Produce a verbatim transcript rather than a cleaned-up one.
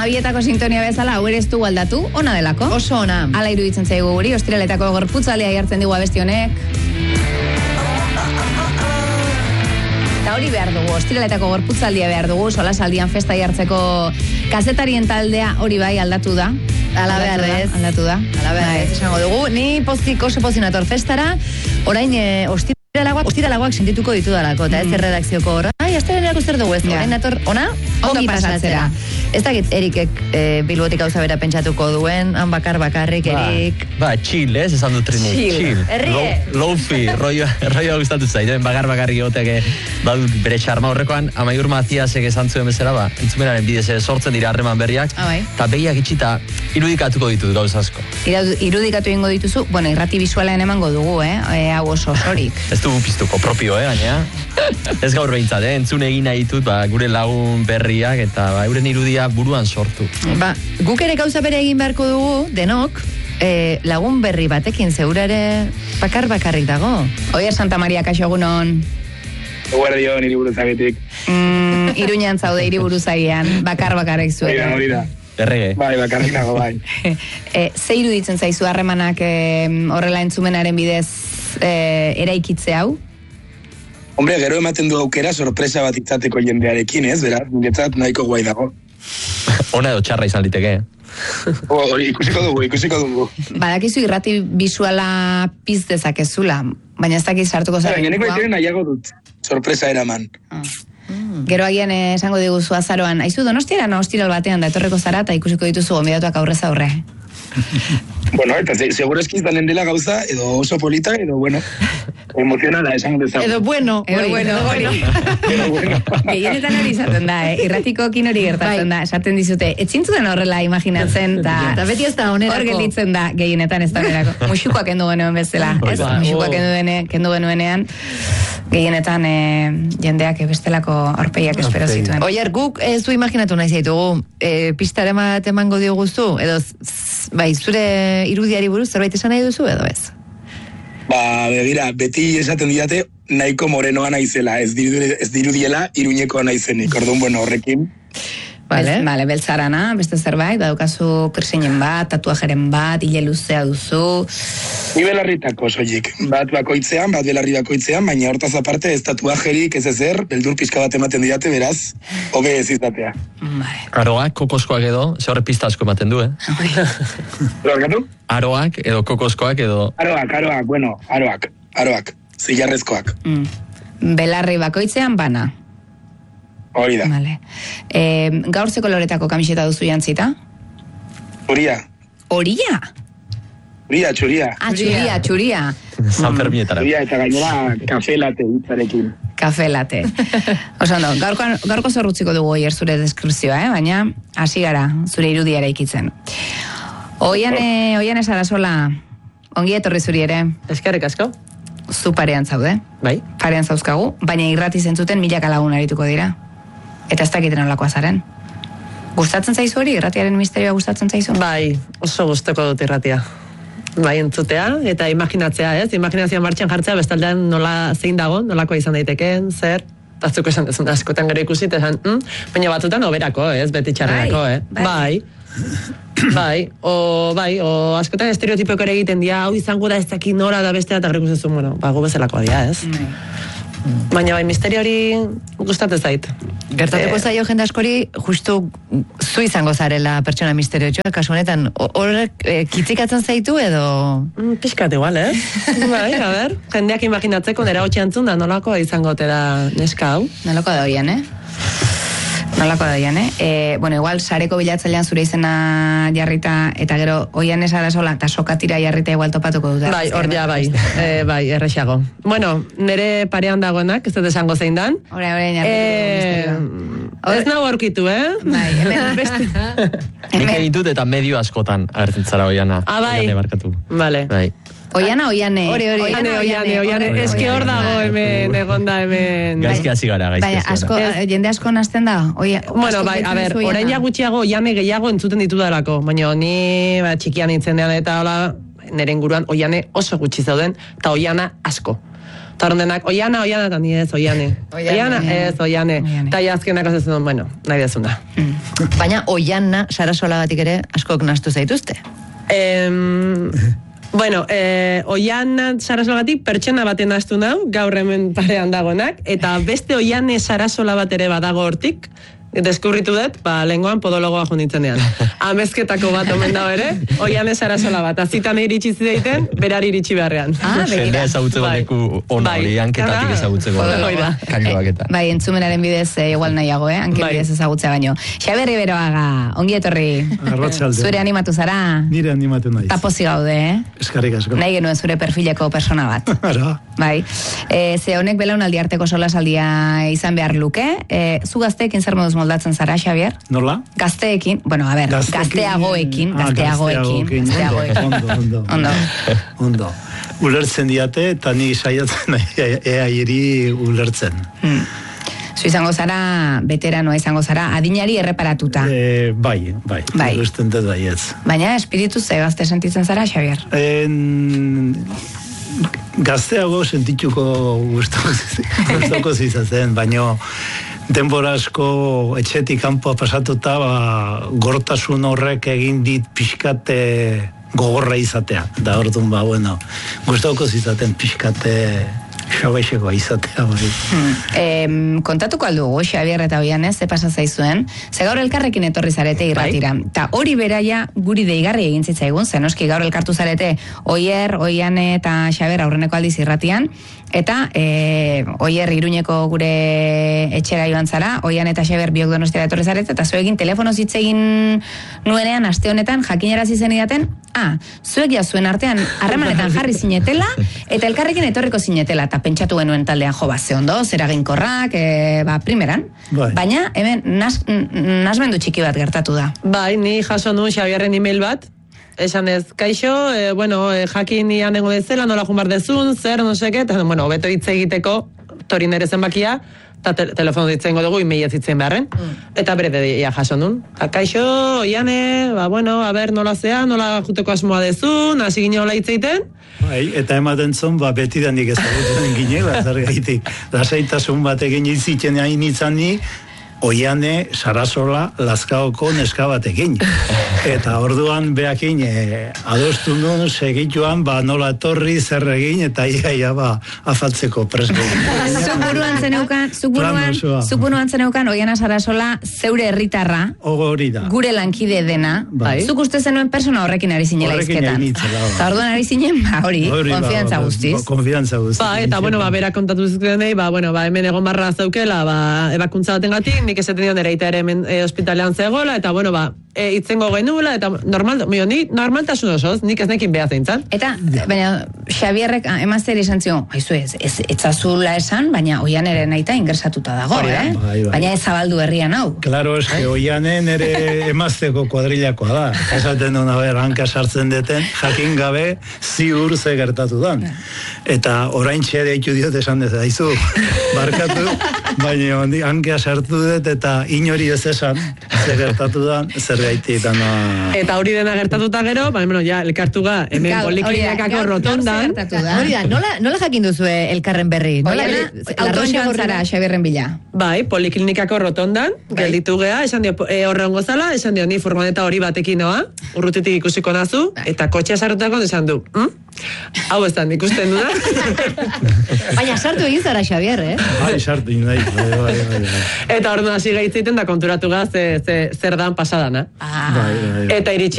Amabietako sintonia bezala, hau ere ez dugu aldatu, ona delako? Oso ona. Ala iruditzen zaigu guri, ostiraletako gorputzalea jartzen digu abesti honek. Eta hori behar dugu, ostiraletako gorputzaldia behar dugu, solasaldian festa jartzeko kazetarien taldea hori bai aldatu da. Ala behar ez. Aldatu da. Ala behar ez, esango dugu. Ni pozik oso pozinator festara, orain eh, ostiralagoak, ostiralagoak sentituko ditu dalako, eta ez mm. erredakzioko horra. Ai, astelenerako zer dugu ez, orain nator, ona, ongi pasatzera. Ez dakit Erikek e, Bilbotik gauza bera pentsatuko duen, han bakar bakarrik, Erik. Ba, ba chill, ez, esan dut Trini. Chill. Chill. Errie. Low-fi, rollo, rollo gustatu zaiten, bakar bakarrik goteak badut bere txarma horrekoan, Amaiur Maziasek esan zuen bezala, ba, entzumenaren bidez sortzen dira harreman berriak, eta begiak itxita irudikatuko ditut gauz asko. Irudikatu ingo dituzu, bueno, irrati bisualean emango dugu, eh, e, hau oso osorik. Ez dugu piztuko propio, eh, gaina. Ez gaur behintzat, eh, entzun egin nahi ditut, ba, gure lagun berriak, eta ba, euren irudia buruan sortu. Ba, guk ere gauza bere egin beharko dugu, denok, eh, lagun berri batekin zeurare bakar bakarrik dago. Oier Santa Maria, kaixo egunon. Guardion, hiriburuzagetik. Mm, Iruñan zaude hiriburuzagian, bakar bakarrik zuela. Hori da, hori da. Errege. Bai, bakarrik nago, bai. e, ze iruditzen zaizu harremanak e, horrela entzumenaren bidez e, eraikitze hau? Hombre, gero ematen du aukera sorpresa bat itzateko jendearekin, ez? Beraz, niretzat nahiko guai dago. Ona edo txarra izan liteke. Hori, ikusiko dugu, ikusiko dugu. Badakizu irrati bisuala piz dezakezula, baina ez dakiz sartuko zara. Baina neko itiren nahiago dut, sorpresa eraman. Ah. Mm. Gero agian esango diguzu azaroan, aizu donostiara no, ostiral batean da etorreko zara eta ikusiko dituzu gonbidatuak aurrez aurre. Bueno, eta seguro eski izanen dela gauza, edo oso polita, edo bueno, emozionala esan dezagun. Edo bueno, edo bueno, bueno. Edo bueno. Gehienetan hori izaten da, eh? Irratiko kin hori gertatzen da, esaten dizute, etxintzuten horrela imaginatzen, eta beti ez da onerako. Hor gelditzen da, gehienetan ez da onerako. Muxukoak kendu genuen bezala, ez? Muxukoak kendu genuenean, gehienetan eh, jendeak bestelako aurpegiak espero zituen. Oier, guk ez du imaginatu nahi zaitugu, eh, pistare bat emango dioguzu, edo bai, zure irudiari buruz zerbait esan nahi duzu edo ez? Ba, begira, beti esaten didate nahiko morenoa naizela, ez, diru, ez dirudiela iruñekoa naizenik, orduan, bueno, horrekin. Vale. Vale, beltzarana, beste zerbait, badukazu piercingen bat, tatuajeren bat, hile luzea duzu. Ni belarritako soilik, bat bakoitzean, bat belarri bakoitzean, baina hortaz aparte ez tatuajerik ez ezer, beldur pixka bat ematen didate, beraz, hobe ez izatea. Vale. Aroak, kokoskoak edo, ze horre pista asko ematen du, eh? Lorgatu? Aroak edo kokoskoak edo... Aroak, aroak, bueno, aroak, aroak, zilarrezkoak. Mm. Belarri bakoitzean bana. Hori da. Vale. E, gaur ze koloretako kamiseta duzu jantzita? Txuria. Horia? Txuria, txuria. Ah, txuria, txuria. San Fermietara. Txuria eta gainera kafe late hitzarekin. Kafe late. Oso ondo, gaurko, gaurko zorrutziko dugu oier zure deskripzioa, eh? Baina hasi gara zure irudiara ikitzen. Oian, e, oian ez arazola, ongi etorri zuri ere. Eskerrik asko. Zu parean zaude. Bai. Parean zauzkagu, baina irrati zentzuten milaka lagun arituko dira. Eta ez dakiten olakoa zaren. Gustatzen zaizu hori? Irratiaren misterioa gustatzen zaizu? Bai, oso gustoko dut irratia. Bai, entzutea, eta imaginatzea, ez? Imaginazioa martxan jartzea, bestaldean nola zein dago, nolakoa izan daitekeen, zer, tatzuk esan dezun, askotan gero ikusi, esan, mm? baina batzutan oberako, ez? Beti txarrerako, eh? Bai. Bai. Bai, o, bai, o askotan estereotipok ere egiten dira, hau izango da ez dakit nora da bestea, eta garrikusezu, bueno, ba, gu bezalakoa dira, ez? Bai. Baina bai, misterio hori gustatzen zait. Gertatuko zaio jende askori, justu zu izango zarela pertsona misteriotxoa, kasu honetan, horrek e, kitzikatzen zaitu edo... Mm, Piskat igual, eh? Bai, a ber, jendeak imaginatzeko nera hotxe antzun da nolakoa izango te da neska hau. Nolako da oian, eh? Nolako da oian, eh? E, bueno, igual, sareko bilatzailean zure izena jarrita, eta gero oian esara sola, eta sokatira jarrita igual topatuko dut. Bai, hor ja, bai, e, bai, errexago. Bueno, nere parean dagoenak, ez dut esango zein dan. Hora, hora, jarriko. Ez nago aurkitu, eh? Bai, hemen beste. Nik egitut eta medio askotan agertzen zara oiana. Ah, bai. Oiane barkatu. Vale. Bai. Oiana, oiane. Hori, hori. Oiane, oiane, oiane. Eske hor dago hemen, egonda hemen. Gaizki hasi gara, gaizki Baina, hasi asko, gara. jende asko nazten da? Oia, Bueno, bai, a ber, orain ja gutxiago, oiane gehiago entzuten ditudalako. Baina ni, ba, txikian nintzen dean eta hola, nire inguruan oiane oso gutxi zauden, eta oiana asko. Eta hor denak, oiana, oiana, eta ni ez, oiane. Oiana, ez, oiane. Eta jazkenak azezen, bueno, nahi dezuna. Baina oiana, Sarasolagatik ere, askok nastu zaituzte. Em... Bueno, eh, oiana Sarasolagatik pertsona baten astu nau, gaur hemen parean dagoenak, eta beste oiane Sarasola bat ere badago hortik, deskubritu dut, ba, lenguan podologoa junditzenean. Amezketako bat omen dago ere, oiane Sarasola bat, azitan iritsi zideiten, berari iritsi beharrean. Ah, jendea ezagutzeko leku ona hori, hanketatik ezagutzeko kainoak eta. Bai, entzumenaren bidez, eh, igual nahiago, eh? Hanken bidez ezagutzea baino. Xabier Riberoaga, ongi etorri. Arratsalde. Zure animatu zara? Nire animatu naiz. Tapozi gaude, eh? Eskarrik asko. Nahi genuen zure perfileko persona bat. Ara. Bai. E, ze honek belaunaldi arteko solasaldia izan behar luke. E, zu gazteekin zer moduz moldatzen zara, Xabier? Nola? Gazteekin, bueno, a ber, Gazteekin, gazteagoekin, ah, gazteagoekin, gazteagoekin. Ondo, ondo. Ondo. Ondo. Ulertzen diate, eta ni saiatzen ea iri ulertzen. Hmm. Zu izango zara, veteranoa izango zara, adinari erreparatuta. E, bai, bai, bai. Ulertzen dut baietz. Baina espiritu ze gazte sentitzen zara, Xabier? En... Gazteago sentituko gustoko zizatzen, baino denbora asko etxetik kanpoa pasatuta, ba, gortasun horrek egin dit pixkate gogorra izatea. Da orduan, ba, bueno, gustoko zizaten pixkate xabexeko izatea. Bai. Hmm. E, kontatuko aldugu, Xabier eta Oianez, ze pasa zaizuen, ze gaur elkarrekin etorri zarete irratira. Ta hori beraia guri deigarri egin zitzaigun, zen oski gaur elkartu zarete Oier, Oiane eta Xabier aurreneko aldiz irratian, eta e, Oier Iruñeko gure etxera joan zara, Oian eta Xabier biok Donostiara etorri zarete, eta zuekin telefonoz hitz egin nuenean aste honetan jakinarazi zenidaten, ah, zuek ja zuen artean harremanetan jarri zinetela, eta elkarrekin etorriko zinetela, eta pentsatu genuen taldean jo, ba, ze ondo, zeraginkorrak, e, ba, primeran. Bai. Baina, hemen, nas, nasmendu txiki bat gertatu da. Bai, ni jaso nuen Xabierren email bat, esan ez, kaixo, e, bueno, e, jakin ian nengo dezela, nola jumbar dezun, zer, no seke, eta, bueno, beto hitz egiteko, tori nere zenbakia, eta te, telefono ditzen dugu, email zitzen beharren, mm. eta bere dedia jaso nun. Ta, kaixo, oiane, ba, bueno, a ber, nola zea, nola juteko asmoa dezun, hasi gine hola hitz egiten, Bai, eta ematen zon, ba, betidanik ezagutzen ginela, zer gaitik. Lasaitasun bat egin izitzen hain izan ni, Oiane, Sarasola, Lazkaoko neska batekin. Eta orduan beakin e, adostu nun segituan, ba, nola etorri, zer egin, eta iaia, ba, afaltzeko presko. Zuk buruan zeneukan, zuk buruan, zuk buruan zeneukan, Oiana Sarasola, zeure herritarra, hori da. Gure lankide dena, bai. Zuk uste zenuen persona horrekin ari zinela izketan. Eta orduan ari zinen, ba, hori, konfiantza ba, guztiz. Ba, konfiantza guztiz. Ba, eta, bueno, ba, bera kontatu zizkenei, ba, bueno, ba, hemen egon barra zaukela, ba, ebakuntza baten gatik, nik esaten dion ere ita ere hemen e, ospitalean zegoela, eta, bueno, ba, e, itzengo genula, eta normal, mio, ni normaltasun osoz, nik ez nekin behar zeintzan. Eta, baina, Xabierrek emazteri esan zion, haizu ez, ez, etzazula esan, baina Oian ere naita ingresatuta dago, eh? Bai, bai. Baina ez zabaldu herrian hau. Claro, es que Oianen ere emazteko kuadrilakoa da. Esaten duen, a ber, hanka sartzen deten, jakin gabe ziur ze gertatu dan. Eta orain txere iku diot esan dut, haizu, barkatu, baina hanka sartu dut eta inori ez esan, ze gertatu dan, zer gaiti. No... Eta hori dena gertatuta gero, ba, bueno, ja, elkartuga, hemen poliklinikako rotondan. Hori da, nola, nola jakin duzu elkarren berri? Nola, autoan joan zara, Xabierren bila. Bai, poliklinikako rotondan, bai. Gelditu geha, esan dio, e, horre ongo zala, esan dio, ni furgoneta hori batekin noa, urrutitik ikusiko nazu, bai. Eta kotxea sartutako esan du, hm? Hau ez da, ikusten du da. Baina sartu egin zara, Xabier, eh? Bai, sartu egin bai, bai, bai, bai. Eta hor nazi gaitzeiten da konturatu gaz, zer dan pasadana. Ah. Bai, bai. Eta iritsi